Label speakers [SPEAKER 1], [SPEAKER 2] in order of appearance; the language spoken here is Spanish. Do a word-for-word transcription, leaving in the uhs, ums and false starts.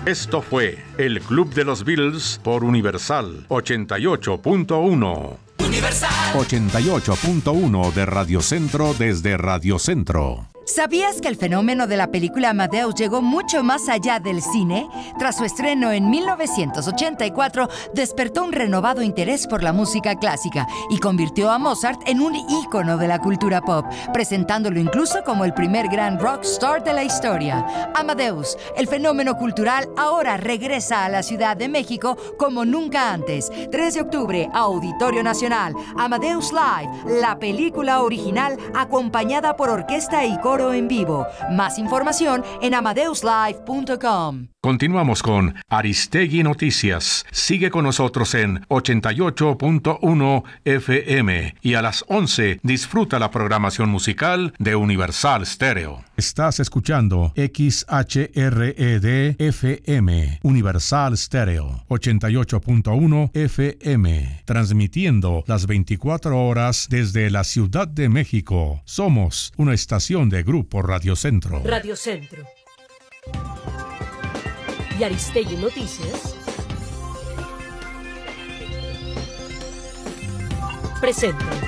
[SPEAKER 1] Esto fue El Club de los Beatles por Universal ochenta y ocho punto uno.
[SPEAKER 2] Universal
[SPEAKER 3] ochenta y ocho punto uno de Radio Centro desde Radio Centro.
[SPEAKER 4] ¿Sabías que el fenómeno de la película Amadeus llegó mucho más allá del cine? Tras su estreno en mil novecientos ochenta y cuatro, despertó un renovado interés por la música clásica y convirtió a Mozart en un ícono de la cultura pop, presentándolo incluso como el primer gran rockstar de la historia. Amadeus, el fenómeno cultural, ahora regresa a la Ciudad de México como nunca antes. tres de octubre, Auditorio Nacional, Amadeus Live, la película original acompañada por orquesta y coro en vivo. Más información en amadeus live punto com.
[SPEAKER 1] Continuamos con Aristegui Noticias. Sigue con nosotros en ochenta y ocho punto uno F M y a las once disfruta la programación musical de Universal Stereo.
[SPEAKER 3] Estás escuchando X H R E D F M, Universal Stereo, ochenta y ocho punto uno F M, transmitiendo las veinticuatro horas desde la Ciudad de México. Somos una estación de Grupo Radio Centro.
[SPEAKER 2] Radio Centro y Aristegui Noticias presentan